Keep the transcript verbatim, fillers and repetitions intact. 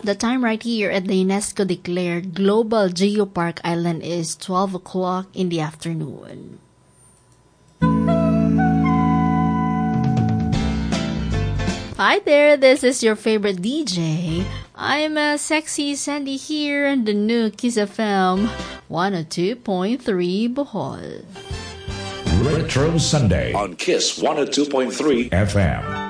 The time right here at the UNESCO declared Global Geopark Island is twelve o'clock in the afternoon. Hi there, this is your favorite D J. I'm a sexy Sandy here on the new Kiss F M one oh two point three Bohol. Retro Sunday on Kiss one oh two point three F M.